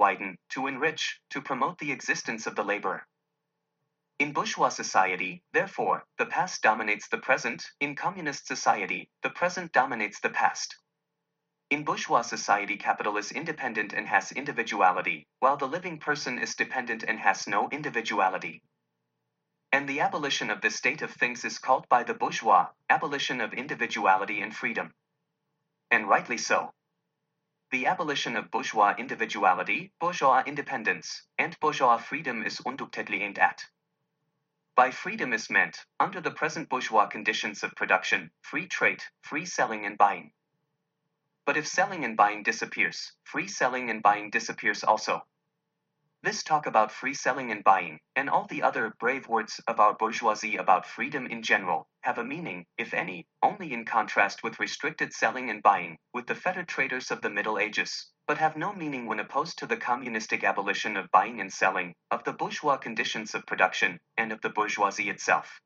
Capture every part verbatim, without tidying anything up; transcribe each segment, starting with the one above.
widen, to enrich, to promote the existence of the laborer. In bourgeois society, therefore, the past dominates the present. In communist society, the present dominates the past. In bourgeois society, capital is independent and has individuality, while the living person is dependent and has no individuality. And the abolition of this state of things is called by the bourgeois abolition of individuality and freedom. And rightly so. The abolition of bourgeois individuality, bourgeois independence, and bourgeois freedom is undoubtedly aimed at. By freedom is meant, under the present bourgeois conditions of production, free trade, free selling and buying. But if selling and buying disappears, free selling and buying disappears also. This talk about free selling and buying, and all the other brave words of our bourgeoisie about freedom in general, have a meaning, if any, only in contrast with restricted selling and buying, with the fettered traders of the Middle Ages, but have no meaning when opposed to the communistic abolition of buying and selling, of the bourgeois conditions of production, and of the bourgeoisie itself.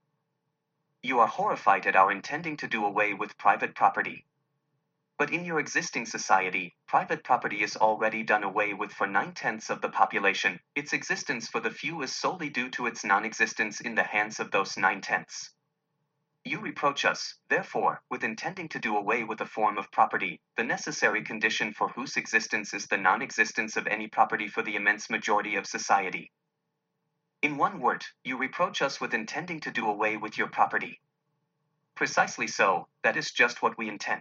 You are horrified at our intending to do away with private property. But in your existing society, private property is already done away with for nine-tenths of the population. Its existence for the few is solely due to its non-existence in the hands of those nine-tenths. You reproach us, therefore, with intending to do away with a form of property, the necessary condition for whose existence is the non-existence of any property for the immense majority of society. In one word, you reproach us with intending to do away with your property. Precisely so, that is just what we intend.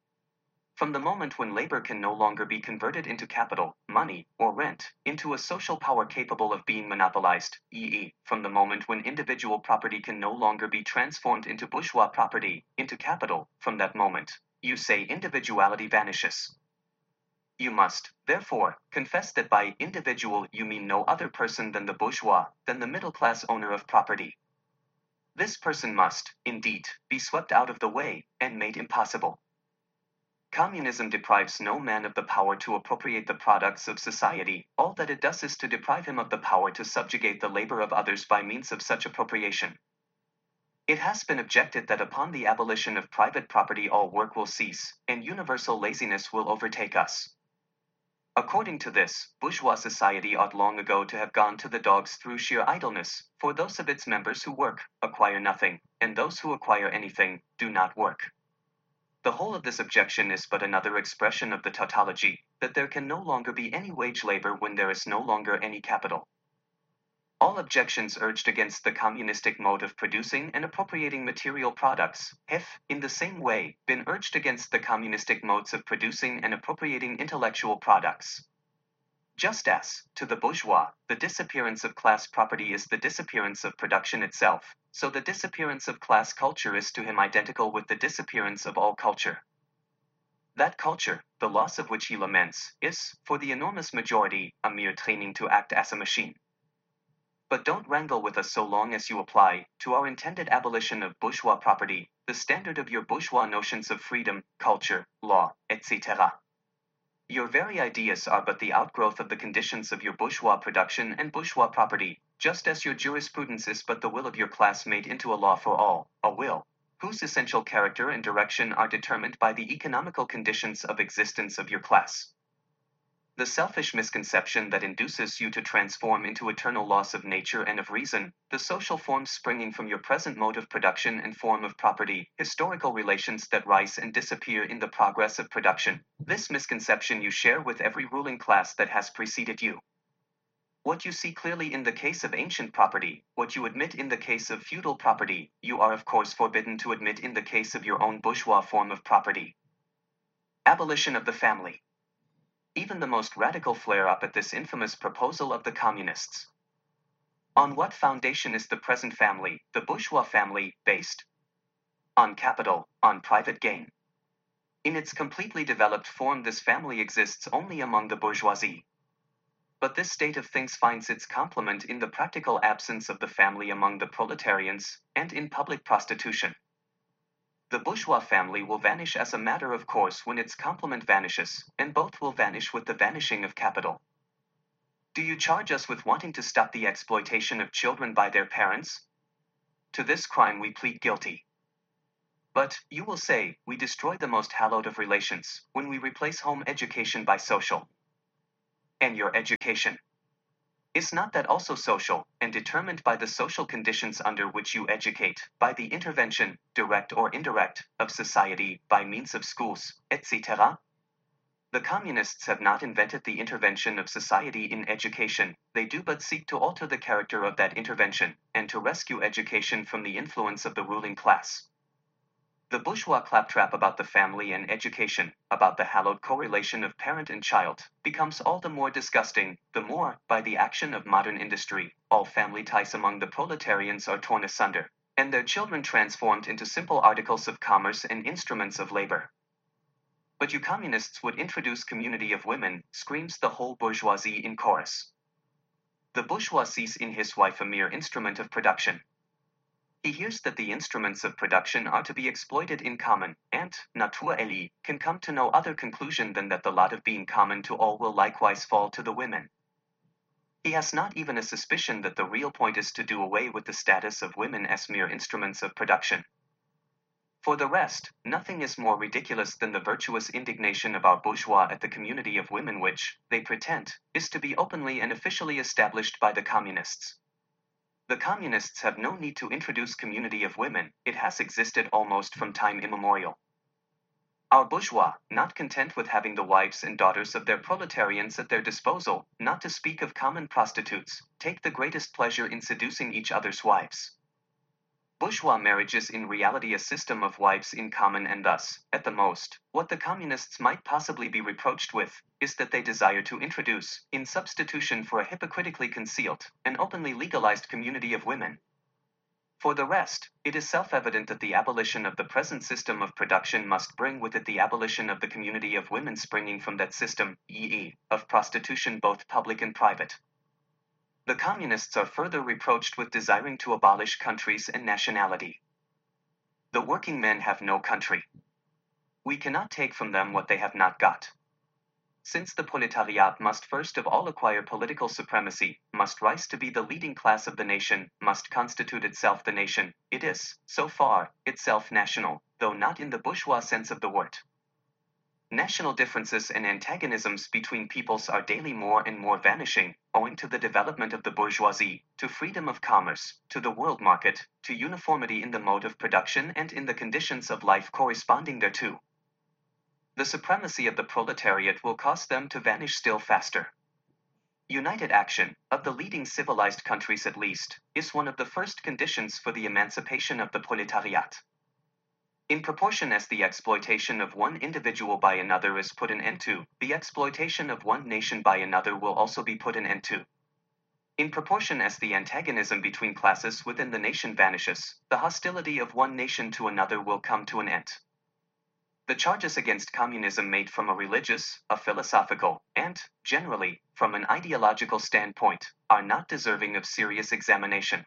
From the moment when labor can no longer be converted into capital, money, or rent, into a social power capable of being monopolized, that is, from the moment when individual property can no longer be transformed into bourgeois property, into capital, from that moment, you say individuality vanishes. You must, therefore, confess that by individual you mean no other person than the bourgeois, than the middle-class owner of property. This person must, indeed, be swept out of the way, and made impossible. Communism deprives no man of the power to appropriate the products of society. All that it does is to deprive him of the power to subjugate the labor of others by means of such appropriation. It has been objected that upon the abolition of private property all work will cease, and universal laziness will overtake us. According to this, bourgeois society ought long ago to have gone to the dogs through sheer idleness, for those of its members who work, acquire nothing, and those who acquire anything, do not work. The whole of this objection is but another expression of the tautology, that there can no longer be any wage labor when there is no longer any capital. All objections urged against the communistic mode of producing and appropriating material products have, in the same way, been urged against the communistic modes of producing and appropriating intellectual products. Just as, to the bourgeois, the disappearance of class property is the disappearance of production itself, so the disappearance of class culture is to him identical with the disappearance of all culture. That culture, the loss of which he laments, is, for the enormous majority, a mere training to act as a machine. But don't wrangle with us so long as you apply, to our intended abolition of bourgeois property, the standard of your bourgeois notions of freedom, culture, law, et cetera. Your very ideas are but the outgrowth of the conditions of your bourgeois production and bourgeois property, just as your jurisprudence is but the will of your class made into a law for all, a will, whose essential character and direction are determined by the economical conditions of existence of your class. The selfish misconception that induces you to transform into eternal laws of nature and of reason, the social forms springing from your present mode of production and form of property, historical relations that rise and disappear in the progress of production, this misconception you share with every ruling class that has preceded you. What you see clearly in the case of ancient property, what you admit in the case of feudal property, you are of course forbidden to admit in the case of your own bourgeois form of property. Abolition of the family. Even the most radical flare up at this infamous proposal of the communists. On what foundation is the present family, the bourgeois family, based? On capital, on private gain. In its completely developed form, this family exists only among the bourgeoisie. But this state of things finds its complement in the practical absence of the family among the proletarians, and in public prostitution. The bourgeois family will vanish as a matter of course when its complement vanishes, and both will vanish with the vanishing of capital. Do you charge us with wanting to stop the exploitation of children by their parents? To this crime we plead guilty. But, you will say, we destroy the most hallowed of relations, when we replace home education by social. And your education. Is not that also social, and determined by the social conditions under which you educate, by the intervention, direct or indirect, of society, by means of schools, et cetera? The communists have not invented the intervention of society in education, they do but seek to alter the character of that intervention, and to rescue education from the influence of the ruling class. The bourgeois claptrap about the family and education, about the hallowed correlation of parent and child, becomes all the more disgusting, the more, by the action of modern industry, all family ties among the proletarians are torn asunder, and their children transformed into simple articles of commerce and instruments of labor. But you communists would introduce community of women, screams the whole bourgeoisie in chorus. The bourgeois sees in his wife a mere instrument of production. He hears that the instruments of production are to be exploited in common, and, naturally, can come to no other conclusion than that the lot of being common to all will likewise fall to the women. He has not even a suspicion that the real point is to do away with the status of women as mere instruments of production. For the rest, nothing is more ridiculous than the virtuous indignation of our bourgeois at the community of women which, they pretend, is to be openly and officially established by the communists. The communists have no need to introduce community of women, it has existed almost from time immemorial. Our bourgeois, not content with having the wives and daughters of their proletarians at their disposal, not to speak of common prostitutes, take the greatest pleasure in seducing each other's wives. Bourgeois marriage is in reality a system of wives in common, and thus, at the most, what the communists might possibly be reproached with, is that they desire to introduce, in substitution for a hypocritically concealed, an openly legalized community of women. For the rest, it is self-evident that the abolition of the present system of production must bring with it the abolition of the community of women springing from that system, that is, of prostitution both public and private. The communists are further reproached with desiring to abolish countries and nationality. The working men have no country. We cannot take from them what they have not got. Since the proletariat must first of all acquire political supremacy, must rise to be the leading class of the nation, must constitute itself the nation, it is, so far, itself national, though not in the bourgeois sense of the word. National differences and antagonisms between peoples are daily more and more vanishing, owing to the development of the bourgeoisie, to freedom of commerce, to the world market, to uniformity in the mode of production and in the conditions of life corresponding thereto. The supremacy of the proletariat will cause them to vanish still faster. United action, of the leading civilized countries at least, is one of the first conditions for the emancipation of the proletariat. In proportion as the exploitation of one individual by another is put an end to, the exploitation of one nation by another will also be put an end to. In proportion as the antagonism between classes within the nation vanishes, the hostility of one nation to another will come to an end. The charges against communism made from a religious, a philosophical, and, generally, from an ideological standpoint, are not deserving of serious examination.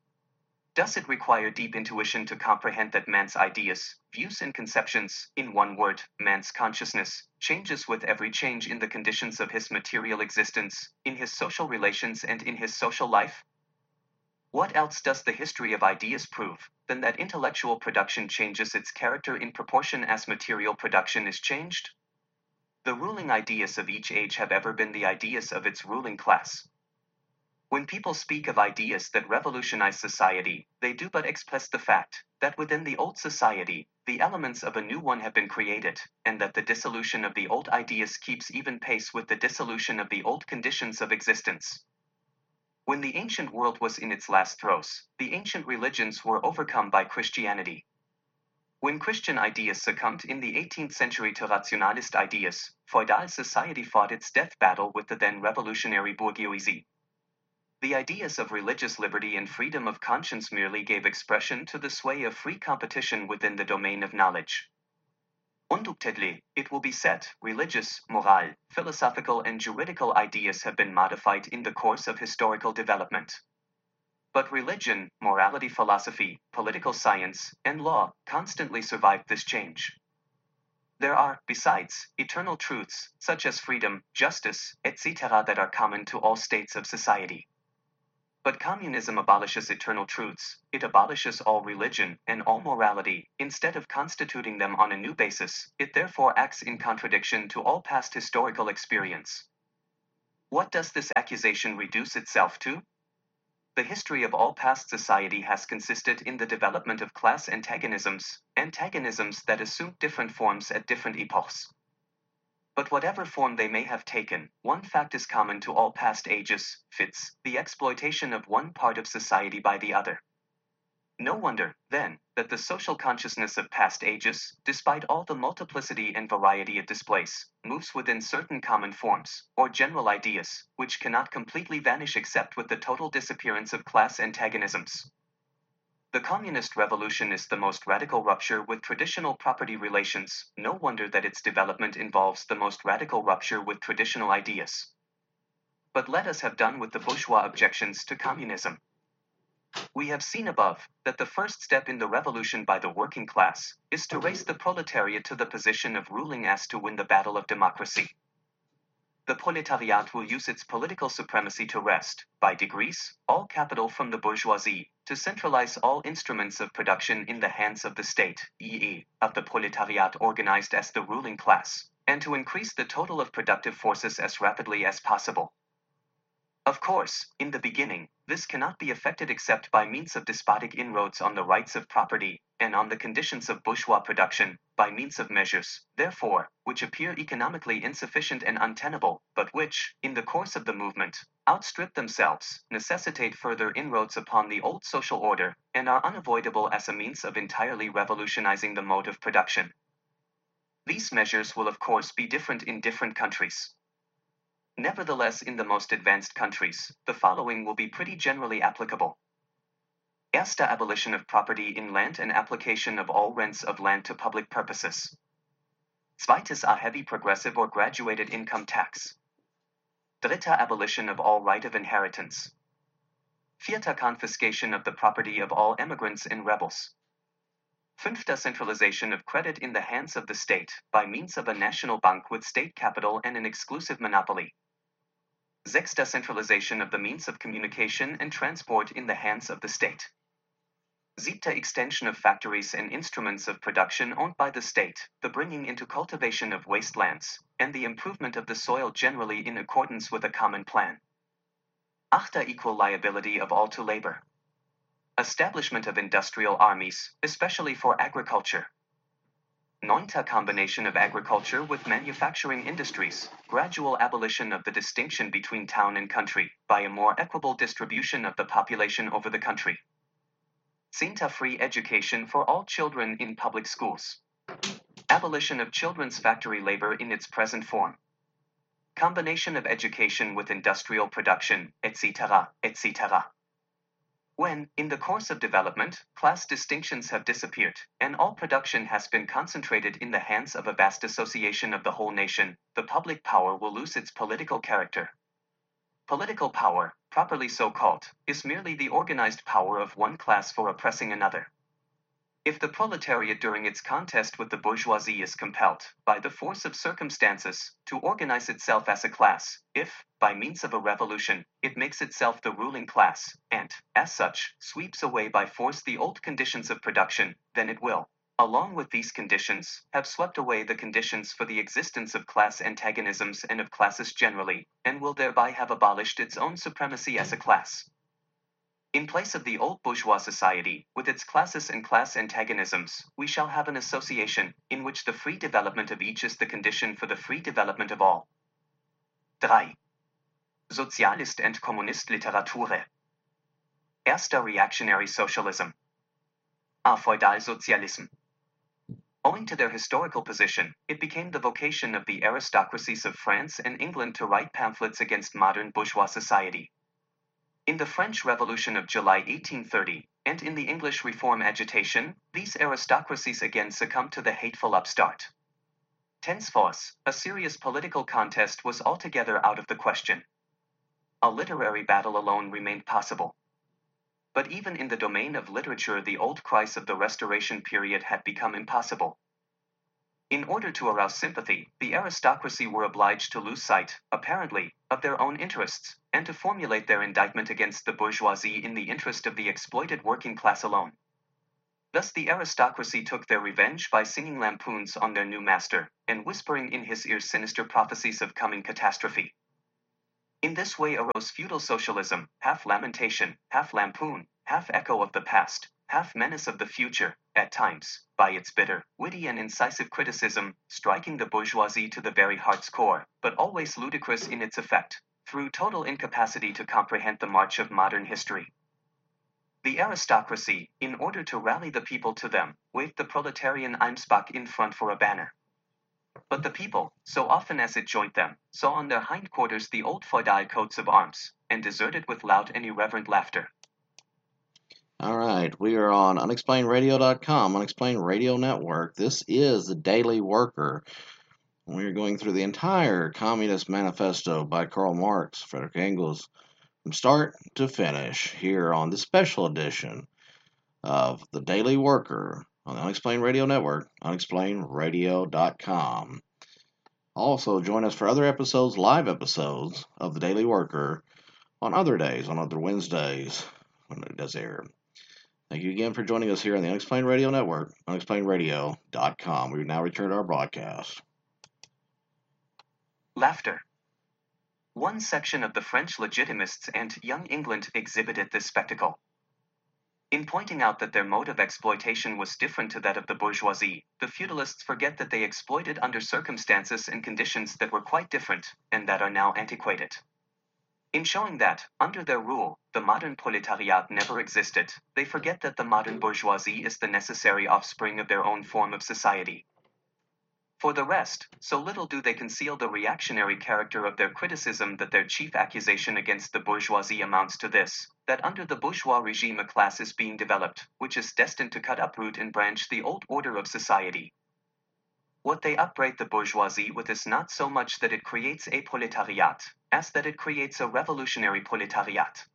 Does it require deep intuition to comprehend that man's ideas, views and conceptions, in one word, man's consciousness, changes with every change in the conditions of his material existence, in his social relations and in his social life? What else does the history of ideas prove, than that intellectual production changes its character in proportion as material production is changed? The ruling ideas of each age have ever been the ideas of its ruling class. When people speak of ideas that revolutionize society, they do but express the fact that within the old society, the elements of a new one have been created, and that the dissolution of the old ideas keeps even pace with the dissolution of the old conditions of existence. When the ancient world was in its last throes, the ancient religions were overcome by Christianity. When Christian ideas succumbed in the eighteenth century to rationalist ideas, feudal society fought its death battle with the then revolutionary bourgeoisie. The ideas of religious liberty and freedom of conscience merely gave expression to the sway of free competition within the domain of knowledge. Undoubtedly, it will be said, religious, moral, philosophical and juridical ideas have been modified in the course of historical development. But religion, morality, philosophy, political science, and law constantly survived this change. There are, besides, eternal truths, such as freedom, justice, et cetera that are common to all states of society. But communism abolishes eternal truths, it abolishes all religion and all morality, instead of constituting them on a new basis, it therefore acts in contradiction to all past historical experience. What does this accusation reduce itself to? The history of all past society has consisted in the development of class antagonisms, antagonisms that assumed different forms at different epochs. But whatever form they may have taken, one fact is common to all past ages, fits, the exploitation of one part of society by the other. No wonder, then, that the social consciousness of past ages, despite all the multiplicity and variety it displays, moves within certain common forms, or general ideas, which cannot completely vanish except with the total disappearance of class antagonisms. The communist revolution is the most radical rupture with traditional property relations. No wonder that its development involves the most radical rupture with traditional ideas. But let us have done with the bourgeois objections to communism. We have seen above that the first step in the revolution by the working class is to raise the proletariat to the position of ruling as to win the battle of democracy. The proletariat will use its political supremacy to wrest, by degrees, all capital from the bourgeoisie, to centralize all instruments of production in the hands of the state, that is, of the proletariat organized as the ruling class, and to increase the total of productive forces as rapidly as possible. Of course, in the beginning, this cannot be effected except by means of despotic inroads on the rights of property, and on the conditions of bourgeois production, by means of measures, therefore, which appear economically insufficient and untenable, but which, in the course of the movement, outstrip themselves, necessitate further inroads upon the old social order, and are unavoidable as a means of entirely revolutionizing the mode of production. These measures will of course be different in different countries. Nevertheless, in the most advanced countries, the following will be pretty generally applicable. Erster, abolition of property in land and application of all rents of land to public purposes. Zweites, a heavy progressive or graduated income tax. Dritter, abolition of all right of inheritance. Vierter, confiscation of the property of all emigrants and rebels. Fünfter, centralization of credit in the hands of the state, by means of a national bank with state capital and an exclusive monopoly. Sechster, centralization of the means of communication and transport in the hands of the state. Siebter, extension of factories and instruments of production owned by the state, the bringing into cultivation of waste lands, and the improvement of the soil generally in accordance with a common plan. Achter, equal liability of all to labor. Establishment of industrial armies, especially for agriculture. Neunter, combination of agriculture with manufacturing industries, gradual abolition of the distinction between town and country, by a more equable distribution of the population over the country. Zehnter, free education for all children in public schools. Abolition of children's factory labor in its present form. Combination of education with industrial production, et cetera, et cetera. When, in the course of development, class distinctions have disappeared, and all production has been concentrated in the hands of a vast association of the whole nation, the public power will lose its political character. Political power, properly so called, is merely the organized power of one class for oppressing another. If the proletariat during its contest with the bourgeoisie is compelled, by the force of circumstances, to organize itself as a class, if, by means of a revolution, it makes itself the ruling class, and, as such, sweeps away by force the old conditions of production, then it will, along with these conditions, have swept away the conditions for the existence of class antagonisms and of classes generally, and will thereby have abolished its own supremacy as a class. In place of the old bourgeois society, with its classes and class antagonisms, we shall have an association, in which the free development of each is the condition for the free development of all. three. Sozialist and Kommunist Literatur. Erster, reactionary socialism. A, Feudalsozialism. Owing to their historical position, it became the vocation of the aristocracies of France and England to write pamphlets against modern bourgeois society. In the French Revolution of July eighteen thirty, and in the English Reform agitation, these aristocracies again succumbed to the hateful upstart. Thenceforth, a serious political contest was altogether out of the question. A literary battle alone remained possible. But even in the domain of literature, the old cries of the Restoration period had become impossible. In order to arouse sympathy, the aristocracy were obliged to lose sight, apparently, of their own interests, and to formulate their indictment against the bourgeoisie in the interest of the exploited working class alone. Thus the aristocracy took their revenge by singing lampoons on their new master, and whispering in his ears sinister prophecies of coming catastrophe. In this way arose feudal socialism, half lamentation, half lampoon, half echo of the past, half menace of the future, at times, by its bitter, witty and incisive criticism, striking the bourgeoisie to the very heart's core, but always ludicrous in its effect, through total incapacity to comprehend the march of modern history. The aristocracy, in order to rally the people to them, waved the proletarian Almsbach in front for a banner. But the people, so often as it joined them, saw on their hindquarters the old feudal coats of arms, and deserted with loud and irreverent laughter. All right, we are on unexplained radio dot com, Unexplained Radio Network. This is the Daily Worker. We are going through the entire Communist Manifesto by Karl Marx, Frederick Engels, from start to finish here on this special edition of the Daily Worker on the Unexplained Radio Network, unexplained radio dot com. Also, join us for other episodes, live episodes of the Daily Worker on other days, on other Wednesdays when it does air. Thank you again for joining us here on the Unexplained Radio Network, unexplained radio dot com. We now return to our broadcast. Laughter. One section of the French Legitimists and Young England exhibited this spectacle. In pointing out that their mode of exploitation was different to that of the bourgeoisie, the feudalists forget that they exploited under circumstances and conditions that were quite different, and that are now antiquated. In showing that, under their rule, the modern proletariat never existed, they forget that the modern bourgeoisie is the necessary offspring of their own form of society. For the rest, so little do they conceal the reactionary character of their criticism that their chief accusation against the bourgeoisie amounts to this, that under the bourgeois regime a class is being developed, which is destined to cut uproot and branch the old order of society. What they upbraid the bourgeoisie with is not so much that it creates a proletariat, as that it creates a revolutionary proletariat.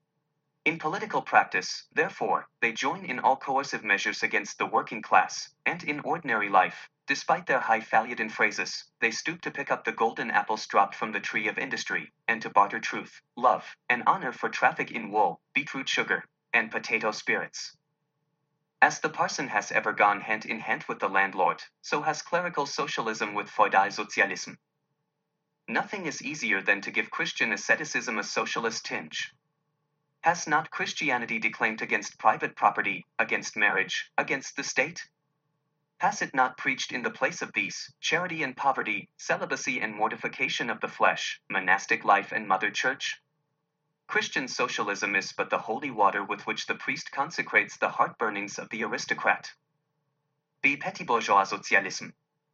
In political practice, therefore, they join in all coercive measures against the working class, and in ordinary life, despite their highfalutin phrases, they stoop to pick up the golden apples dropped from the tree of industry, and to barter truth, love, and honor for traffic in wool, beetroot sugar, and potato spirits. As the parson has ever gone hand in hand with the landlord, so has clerical socialism with feudal socialism. Nothing is easier than to give Christian asceticism a socialist tinge. Has not Christianity declaimed against private property, against marriage, against the state? Has it not preached in the place of these, charity and poverty, celibacy and mortification of the flesh, monastic life and mother church? Christian socialism is but the holy water with which the priest consecrates the heart-burnings of the aristocrat. The petit bourgeois socialism.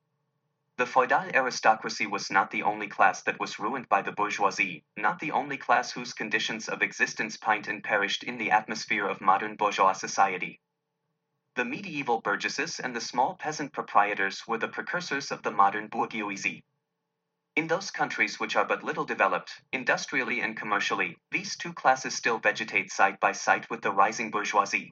The feudal aristocracy was not the only class that was ruined by the bourgeoisie, not the only class whose conditions of existence pined and perished in the atmosphere of modern bourgeois society. The medieval burgesses and the small peasant proprietors were the precursors of the modern bourgeoisie. In those countries which are but little developed, industrially and commercially, these two classes still vegetate side by side with the rising bourgeoisie.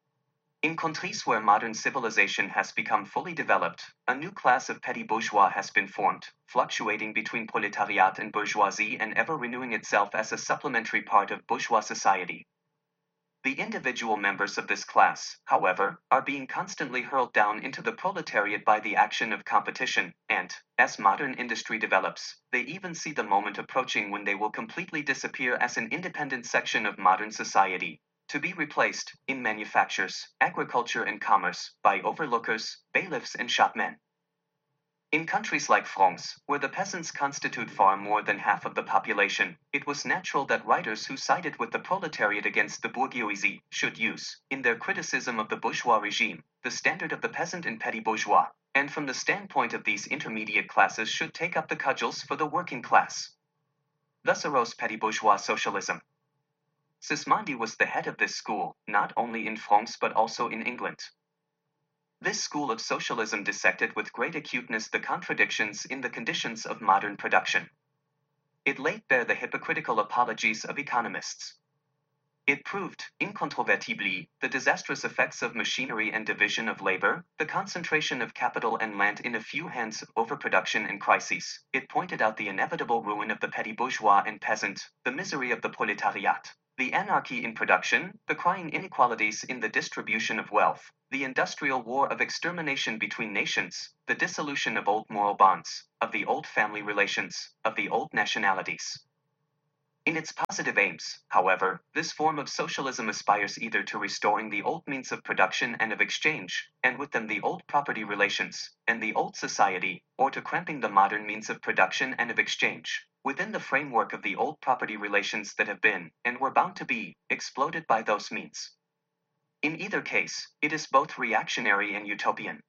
In countries where modern civilization has become fully developed, a new class of petty bourgeois has been formed, fluctuating between proletariat and bourgeoisie and ever renewing itself as a supplementary part of bourgeois society. The individual members of this class, however, are being constantly hurled down into the proletariat by the action of competition, and, as modern industry develops, they even see the moment approaching when they will completely disappear as an independent section of modern society, to be replaced, in manufactures, agriculture and commerce, by overlookers, bailiffs and shopmen. In countries like France, where the peasants constitute far more than half of the population, it was natural that writers who sided with the proletariat against the bourgeoisie should use, in their criticism of the bourgeois regime, the standard of the peasant and petty bourgeois, and from the standpoint of these intermediate classes should take up the cudgels for the working class. Thus arose petty bourgeois socialism. Sismondi was the head of this school, not only in France but also in England. This school of socialism dissected with great acuteness the contradictions in the conditions of modern production. It laid bare the hypocritical apologies of economists. It proved, incontrovertibly, the disastrous effects of machinery and division of labor, the concentration of capital and land in a few hands, overproduction and crises. It pointed out the inevitable ruin of the petty bourgeois and peasant, the misery of the proletariat, the anarchy in production, the crying inequalities in the distribution of wealth, the industrial war of extermination between nations, the dissolution of old moral bonds, of the old family relations, of the old nationalities. In its positive aims, however, this form of socialism aspires either to restoring the old means of production and of exchange, and with them the old property relations, and the old society, or to cramping the modern means of production and of exchange, within the framework of the old property relations that have been, and were bound to be, exploded by those means. In either case, it is both reactionary and utopian.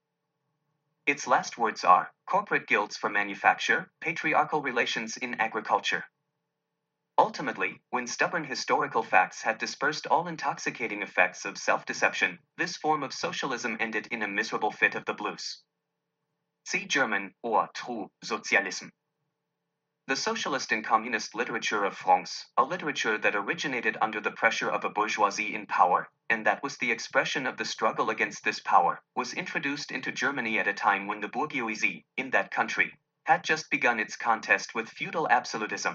Its last words are, corporate guilds for manufacture, patriarchal relations in agriculture. Ultimately, when stubborn historical facts had dispersed all intoxicating effects of self-deception, this form of socialism ended in a miserable fit of the blues. See German, or True Sozialism. The socialist and communist literature of France, a literature that originated under the pressure of a bourgeoisie in power, and that was the expression of the struggle against this power, was introduced into Germany at a time when the bourgeoisie, in that country, had just begun its contest with feudal absolutism.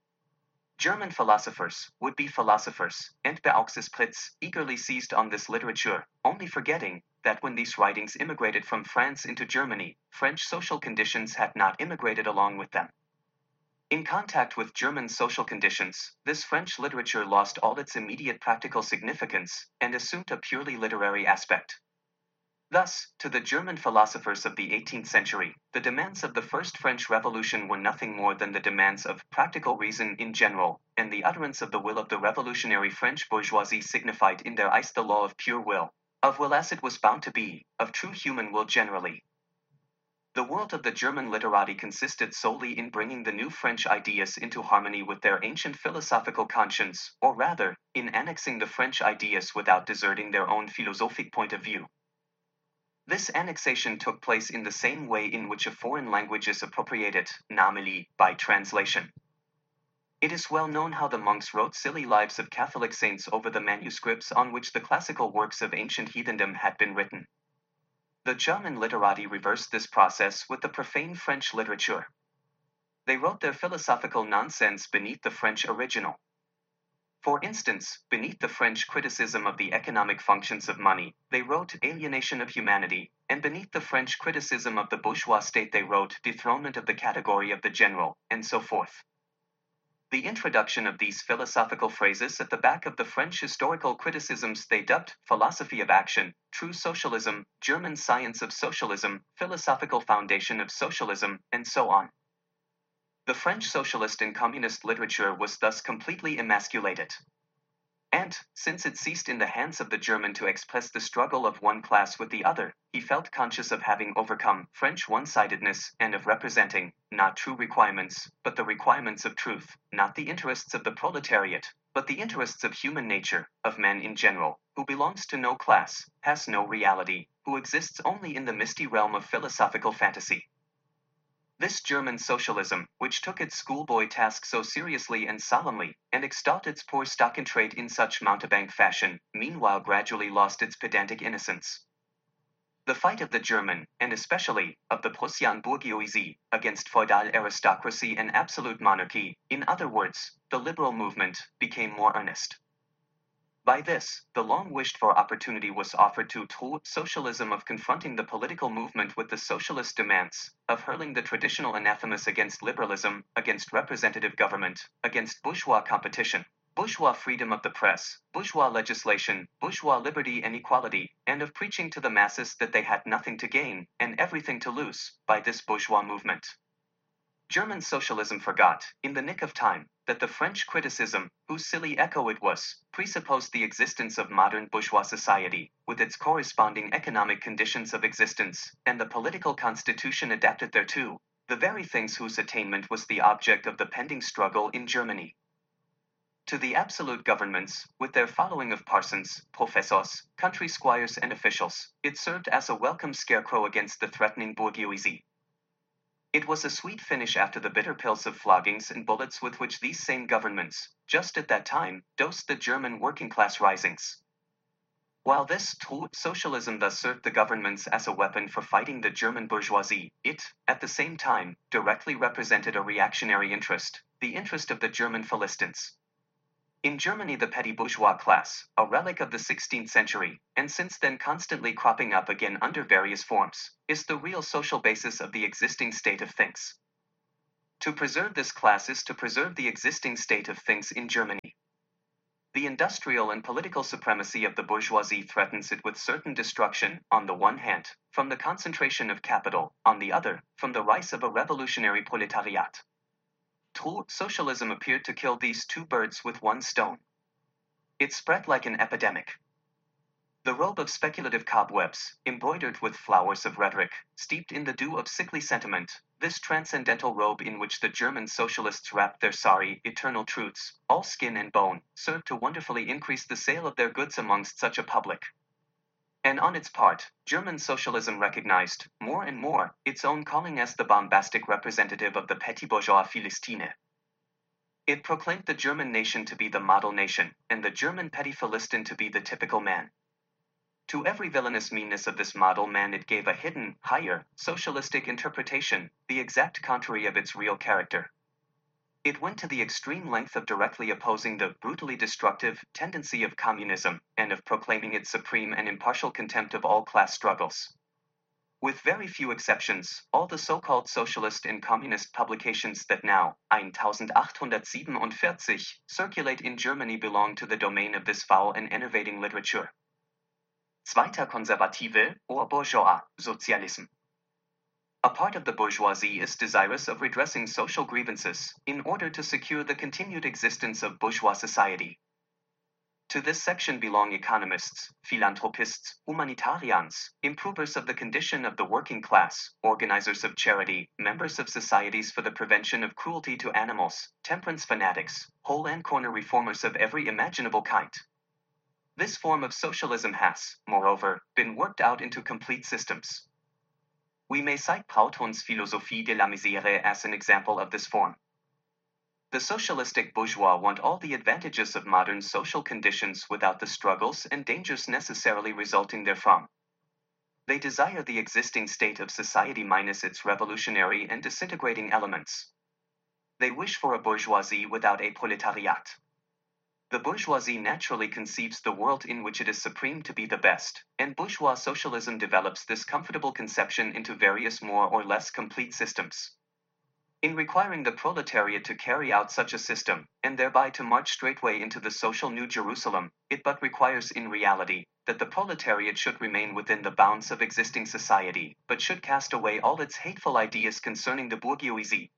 German philosophers, would-be philosophers, and Beauxisprits, eagerly seized on this literature, only forgetting that when these writings immigrated from France into Germany, French social conditions had not immigrated along with them. In contact with German social conditions, this French literature lost all its immediate practical significance, and assumed a purely literary aspect. Thus, to the German philosophers of the eighteenth century, the demands of the First French Revolution were nothing more than the demands of practical reason in general, and the utterance of the will of the revolutionary French bourgeoisie signified in their eyes the law of pure will, of will as it was bound to be, of true human will generally. The world of the German literati consisted solely in bringing the new French ideas into harmony with their ancient philosophical conscience, or rather, in annexing the French ideas without deserting their own philosophic point of view. This annexation took place in the same way in which a foreign language is appropriated, namely, by translation. It is well known how the monks wrote silly lives of Catholic saints over the manuscripts on which the classical works of ancient heathendom had been written. The German literati reversed this process with the profane French literature. They wrote their philosophical nonsense beneath the French original. For instance, beneath the French criticism of the economic functions of money, they wrote alienation of humanity, and beneath the French criticism of the bourgeois state they wrote dethronement of the category of the general, and so forth. The introduction of these philosophical phrases at the back of the French historical criticisms they dubbed philosophy of action, true socialism, German science of socialism, philosophical foundation of socialism, and so on. The French socialist and communist literature was thus completely emasculated. And, since it ceased in the hands of the German to express the struggle of one class with the other, he felt conscious of having overcome French one-sidedness and of representing, not true requirements, but the requirements of truth, not the interests of the proletariat, but the interests of human nature, of man in general, who belongs to no class, has no reality, who exists only in the misty realm of philosophical fantasy. This German socialism, which took its schoolboy task so seriously and solemnly, and extolled its poor stock-in-trade in such mountebank fashion, meanwhile gradually lost its pedantic innocence. The fight of the German, and especially, of the Prussian bourgeoisie, against feudal aristocracy and absolute monarchy, in other words, the liberal movement, became more earnest. By this, the long-wished-for opportunity was offered to true socialism of confronting the political movement with the socialist demands, of hurling the traditional anathemas against liberalism, against representative government, against bourgeois competition, bourgeois freedom of the press, bourgeois legislation, bourgeois liberty and equality, and of preaching to the masses that they had nothing to gain, and everything to lose, by this bourgeois movement. German socialism forgot, in the nick of time, that the French criticism, whose silly echo it was, presupposed the existence of modern bourgeois society, with its corresponding economic conditions of existence, and the political constitution adapted thereto, the very things whose attainment was the object of the pending struggle in Germany. To the absolute governments, with their following of parsons, professors, country squires and officials, it served as a welcome scarecrow against the threatening bourgeoisie. It was a sweet finish after the bitter pills of floggings and bullets with which these same governments, just at that time, dosed the German working-class risings. While this true socialism thus served the governments as a weapon for fighting the German bourgeoisie, it, at the same time, directly represented a reactionary interest, the interest of the German Philistines. In Germany, the petty bourgeois class, a relic of the sixteenth century, and since then constantly cropping up again under various forms, is the real social basis of the existing state of things. To preserve this class is to preserve the existing state of things in Germany. The industrial and political supremacy of the bourgeoisie threatens it with certain destruction, on the one hand, from the concentration of capital, on the other, from the rise of a revolutionary proletariat. True socialism appeared to kill these two birds with one stone. It spread like an epidemic. The robe of speculative cobwebs, embroidered with flowers of rhetoric, steeped in the dew of sickly sentiment, this transcendental robe in which the German socialists wrapped their sorry, eternal truths, all skin and bone, served to wonderfully increase the sale of their goods amongst such a public. And on its part, German socialism recognized, more and more, its own calling as the bombastic representative of the petit bourgeois Philistine. It proclaimed the German nation to be the model nation, and the German petit Philistin to be the typical man. To every villainous meanness of this model man it gave a hidden, higher, socialistic interpretation, the exact contrary of its real character. It went to the extreme length of directly opposing the brutally destructive tendency of communism, and of proclaiming its supreme and impartial contempt of all class struggles. With very few exceptions, all the so-called socialist and communist publications that now, eighteen seventy-seven, circulate in Germany belong to the domain of this foul and enervating literature. Zweiter Konservative, or bourgeois, Sozialism. A part of the bourgeoisie is desirous of redressing social grievances, in order to secure the continued existence of bourgeois society. To this section belong economists, philanthropists, humanitarians, improvers of the condition of the working class, organizers of charity, members of societies for the prevention of cruelty to animals, temperance fanatics, hole and corner reformers of every imaginable kind. This form of socialism has, moreover, been worked out into complete systems. We may cite Proudhon's Philosophie de la Misère as an example of this form. The socialistic bourgeois want all the advantages of modern social conditions without the struggles and dangers necessarily resulting therefrom. They desire the existing state of society minus its revolutionary and disintegrating elements. They wish for a bourgeoisie without a proletariat. The bourgeoisie naturally conceives the world in which it is supreme to be the best, and bourgeois socialism develops this comfortable conception into various more or less complete systems. In requiring the proletariat to carry out such a system, and thereby to march straightway into the social New Jerusalem, it but requires in reality, that the proletariat should remain within the bounds of existing society, but should cast away all its hateful ideas concerning the bourgeoisie.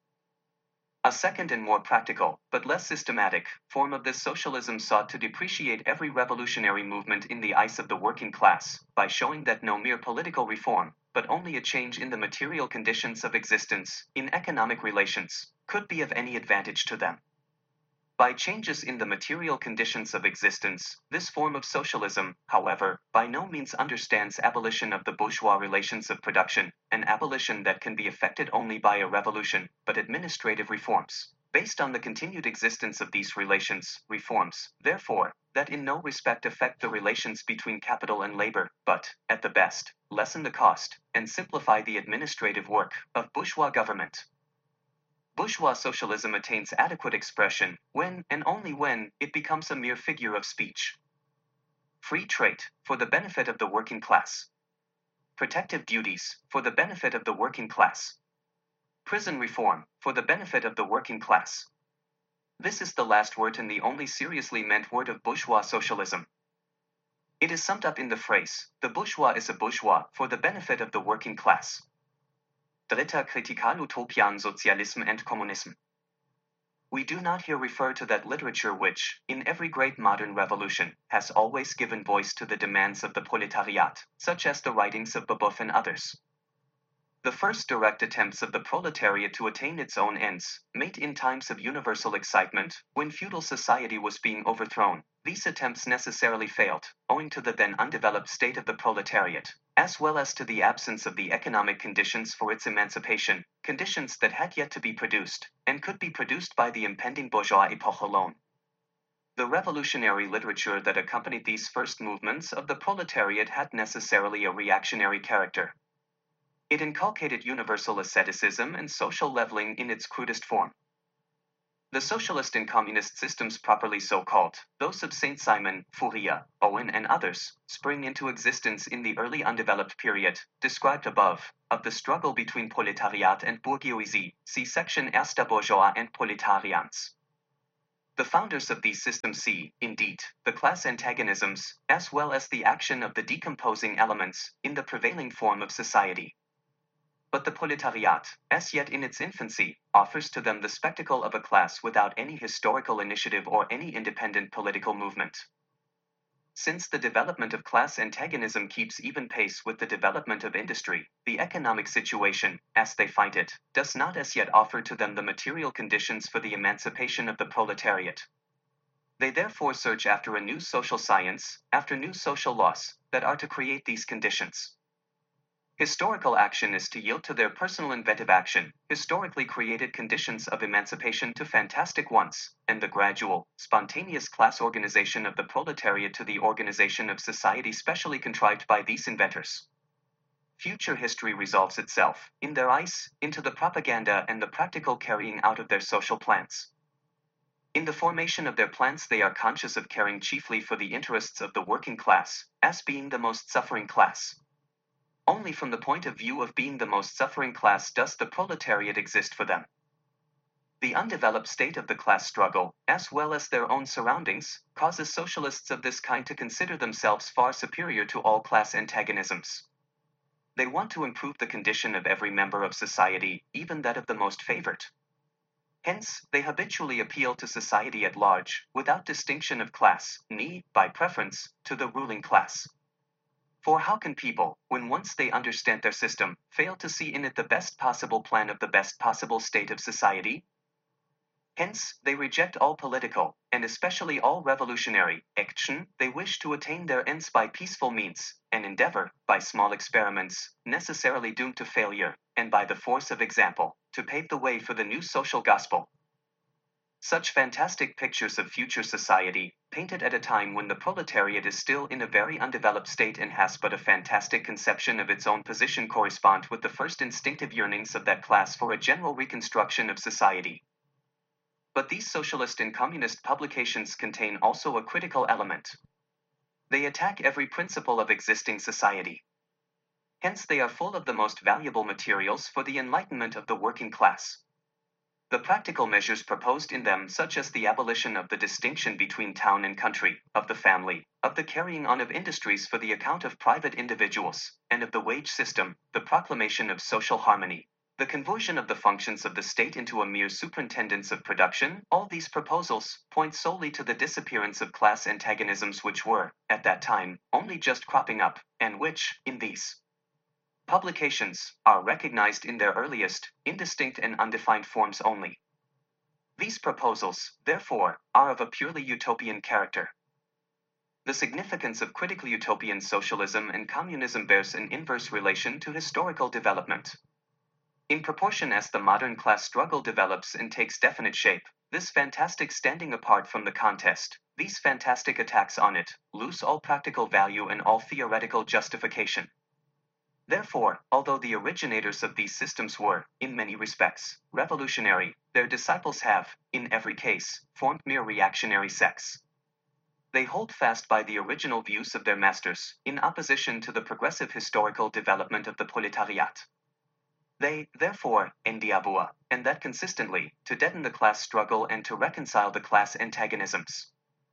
A second and more practical, but less systematic, form of this socialism sought to depreciate every revolutionary movement in the eyes of the working class, by showing that no mere political reform, but only a change in the material conditions of existence, in economic relations, could be of any advantage to them. By changes in the material conditions of existence, this form of socialism, however, by no means understands abolition of the bourgeois relations of production, an abolition that can be effected only by a revolution, but administrative reforms, based on the continued existence of these relations, reforms, therefore, that in no respect affect the relations between capital and labor, but, at the best, lessen the cost, and simplify the administrative work, of bourgeois government. Bourgeois socialism attains adequate expression when, and only when, it becomes a mere figure of speech. Free trade, for the benefit of the working class. Protective duties, for the benefit of the working class. Prison reform, for the benefit of the working class. This is the last word and the only seriously meant word of bourgeois socialism. It is summed up in the phrase, the bourgeois is a bourgeois, for the benefit of the working class. Dritter Kritikalutopia Sozialism and Kommunism. We do not here refer to that literature which, in every great modern revolution, has always given voice to the demands of the proletariat, such as the writings of Babeuf and others. The first direct attempts of the proletariat to attain its own ends, made in times of universal excitement, when feudal society was being overthrown, these attempts necessarily failed, owing to the then undeveloped state of the proletariat, as well as to the absence of the economic conditions for its emancipation, conditions that had yet to be produced, and could be produced by the impending bourgeois epoch alone. The revolutionary literature that accompanied these first movements of the proletariat had necessarily a reactionary character. It inculcated universal asceticism and social leveling in its crudest form. The socialist and communist systems properly so called, those of Saint Simon, Fourier, Owen and others, spring into existence in the early undeveloped period, described above, of the struggle between proletariat and bourgeoisie, see section Erster Bourgeois and Proletarians. The founders of these systems see, indeed, the class antagonisms, as well as the action of the decomposing elements, in the prevailing form of society. But the proletariat, as yet in its infancy, offers to them the spectacle of a class without any historical initiative or any independent political movement. Since the development of class antagonism keeps even pace with the development of industry, the economic situation, as they find it, does not as yet offer to them the material conditions for the emancipation of the proletariat. They therefore search after a new social science, after new social laws, that are to create these conditions. Historical action is to yield to their personal inventive action, historically created conditions of emancipation to fantastic ones, and the gradual, spontaneous class organization of the proletariat to the organization of society specially contrived by these inventors. Future history resolves itself, in their eyes, into the propaganda and the practical carrying out of their social plans. In the formation of their plans they are conscious of caring chiefly for the interests of the working class, as being the most suffering class. Only from the point of view of being the most suffering class does the proletariat exist for them. The undeveloped state of the class struggle, as well as their own surroundings, causes socialists of this kind to consider themselves far superior to all class antagonisms. They want to improve the condition of every member of society, even that of the most favored. Hence, they habitually appeal to society at large, without distinction of class, ni, by preference, to the ruling class. For how can people, when once they understand their system, fail to see in it the best possible plan of the best possible state of society? Hence, they reject all political, and especially all revolutionary, action. They wish to attain their ends by peaceful means, and endeavor, by small experiments, necessarily doomed to failure, and by the force of example, to pave the way for the new social gospel. Such fantastic pictures of future society, painted at a time when the proletariat is still in a very undeveloped state and has but a fantastic conception of its own position, correspond with the first instinctive yearnings of that class for a general reconstruction of society. But these socialist and communist publications contain also a critical element. They attack every principle of existing society. Hence they are full of the most valuable materials for the enlightenment of the working class. The practical measures proposed in them, such as the abolition of the distinction between town and country, of the family, of the carrying on of industries for the account of private individuals, and of the wage system, the proclamation of social harmony, the conversion of the functions of the state into a mere superintendence of production, all these proposals point solely to the disappearance of class antagonisms which were, at that time, only just cropping up, and which, in these publications, are recognized in their earliest, indistinct and undefined forms only. These proposals, therefore, are of a purely utopian character. The significance of critical utopian socialism and communism bears an inverse relation to historical development. In proportion as the modern class struggle develops and takes definite shape, this fantastic standing apart from the contest, these fantastic attacks on it, lose all practical value and all theoretical justification. Therefore, although the originators of these systems were, in many respects, revolutionary, their disciples have, in every case, formed mere reactionary sects. They hold fast by the original views of their masters, in opposition to the progressive historical development of the proletariat. They, therefore, endeavor, and that consistently, to deaden the class struggle and to reconcile the class antagonisms.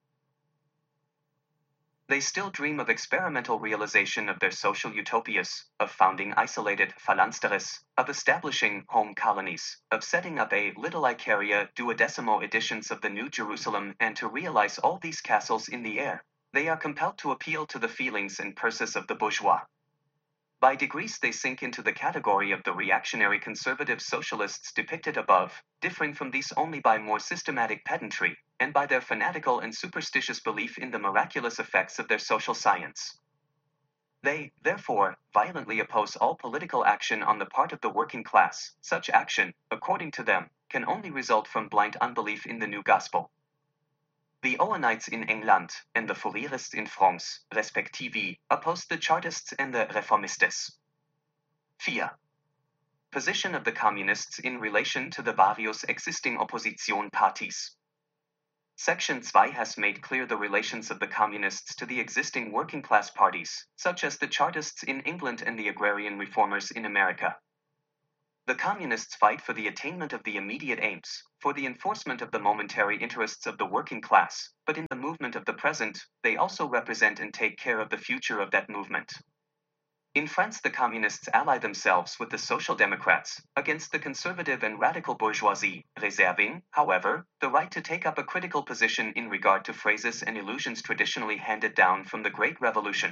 They still dream of experimental realization of their social utopias, of founding isolated phalansteres, of establishing home colonies, of setting up a little Icaria duodecimo editions of the New Jerusalem, and to realize all these castles in the air. They are compelled to appeal to the feelings and purses of the bourgeois. By degrees they sink into the category of the reactionary conservative socialists depicted above, differing from these only by more systematic pedantry, and by their fanatical and superstitious belief in the miraculous effects of their social science. They, therefore, violently oppose all political action on the part of the working class. Such action, according to them, can only result from blind unbelief in the new gospel. The Owenites in England, and the Fourierists in France, respectively, opposed the Chartists and the Reformistes. four. Position of the Communists in relation to the various existing opposition parties. Section two has made clear the relations of the Communists to the existing working class parties, such as the Chartists in England and the agrarian reformers in America. The Communists fight for the attainment of the immediate aims, for the enforcement of the momentary interests of the working class, but in the movement of the present, they also represent and take care of the future of that movement. In France, the Communists ally themselves with the Social Democrats against the conservative and radical bourgeoisie, reserving, however, the right to take up a critical position in regard to phrases and illusions traditionally handed down from the Great Revolution.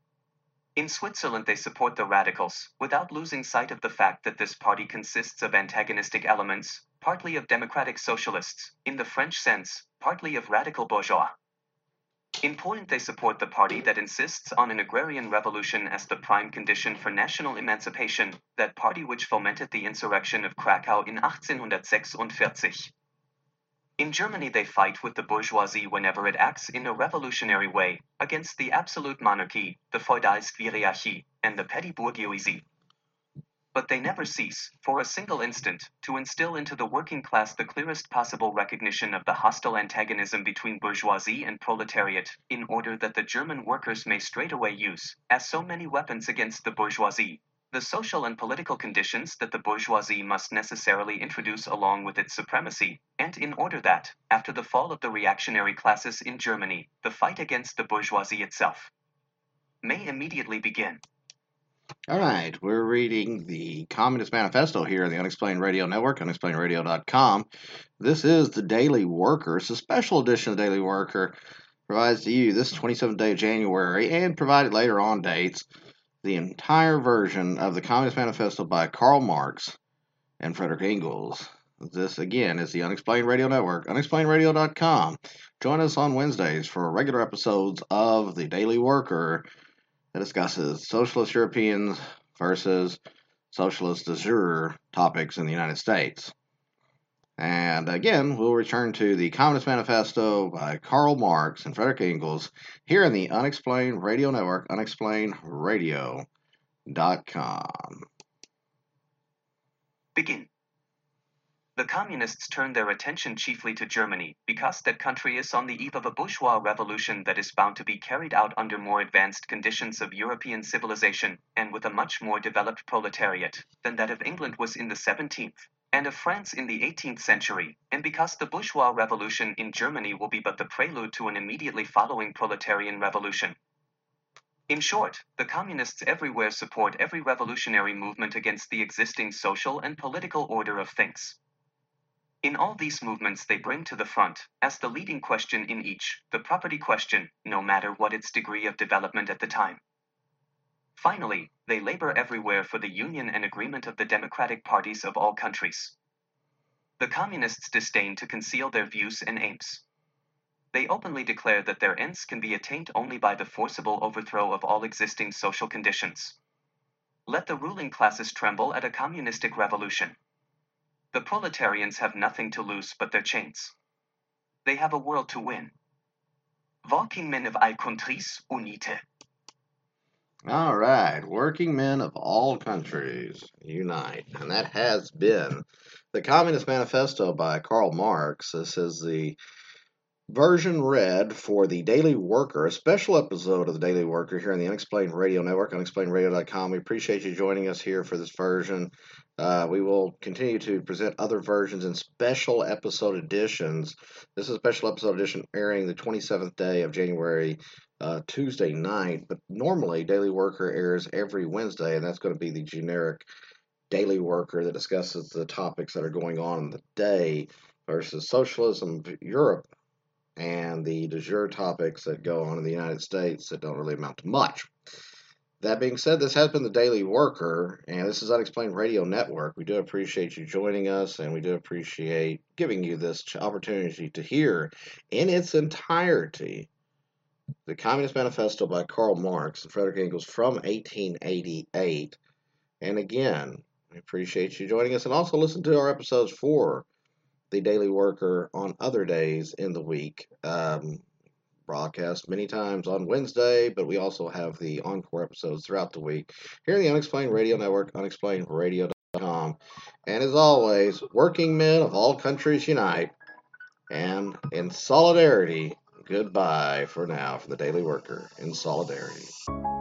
In Switzerland, they support the radicals, without losing sight of the fact that this party consists of antagonistic elements, partly of democratic socialists, in the French sense, partly of radical bourgeois. In Poland, they support the party that insists on an agrarian revolution as the prime condition for national emancipation, that party which fomented the insurrection of Krakow in achtzehnhundertsechsundvierzig. In Germany, they fight with the bourgeoisie whenever it acts in a revolutionary way, against the absolute monarchy, the Feudalsquerarchie, and the petty bourgeoisie. But they never cease, for a single instant, to instill into the working class the clearest possible recognition of the hostile antagonism between bourgeoisie and proletariat, in order that the German workers may straightaway use, as so many weapons against the bourgeoisie, the social and political conditions that the bourgeoisie must necessarily introduce along with its supremacy, and in order that, after the fall of the reactionary classes in Germany, the fight against the bourgeoisie itself may immediately begin. All right, we're reading the Communist Manifesto here on the Unexplained Radio Network, unexplained radio dot com. This is the Daily Worker. It's a special edition of the Daily Worker. Provides to you this twenty-seventh day of January and provided later on dates the entire version of the Communist Manifesto by Karl Marx and Frederick Engels. This, again, is the Unexplained Radio Network, unexplained radio dot com. Join us on Wednesdays for regular episodes of the Daily Worker that discusses socialist Europeans versus socialist de jure topics in the United States. And again, we'll return to the Communist Manifesto by Karl Marx and Frederick Engels here in the Unexplained Radio Network, unexplained radio dot com. Begin. The Communists turn their attention chiefly to Germany, because that country is on the eve of a bourgeois revolution that is bound to be carried out under more advanced conditions of European civilization, and with a much more developed proletariat, than that of England was in the seventeenth, and of France in the eighteenth century, and because the bourgeois revolution in Germany will be but the prelude to an immediately following proletarian revolution. In short, the Communists everywhere support every revolutionary movement against the existing social and political order of things. In all these movements they bring to the front, as the leading question in each, the property question, no matter what its degree of development at the time. Finally, they labor everywhere for the union and agreement of the democratic parties of all countries. The Communists disdain to conceal their views and aims. They openly declare that their ends can be attained only by the forcible overthrow of all existing social conditions. Let the ruling classes tremble at a communistic revolution. The proletarians have nothing to lose but their chains. They have a world to win. Working men of all countries, unite. All right, working men of all countries, unite. And that has been the Communist Manifesto by Karl Marx. This is the version read for the Daily Worker, a special episode of the Daily Worker here on the Unexplained Radio Network, unexplained radio dot com. We appreciate you joining us here for this version. Uh, we will continue to present other versions in special episode editions. This is a special episode edition airing the twenty-seventh day of January, uh, Tuesday night. But normally, Daily Worker airs every Wednesday, and that's going to be the generic Daily Worker that discusses the topics that are going on in the day versus socialism, Europe, and the de jure topics that go on in the United States that don't really amount to much. That being said, this has been the Daily Worker, and this is Unexplained Radio Network. We do appreciate you joining us, and we do appreciate giving you this opportunity to hear in its entirety the Communist Manifesto by Karl Marx and Frederick Engels from eighteen eighty-eight. And again, we appreciate you joining us, and also listen to our episodes for the Daily Worker on other days in the week. Um, broadcast many times on Wednesday, but we also have the encore episodes throughout the week here in the Unexplained Radio Network, unexplained radio com. And as always, working men of all countries unite. And in solidarity, goodbye for now for the Daily Worker. In solidarity.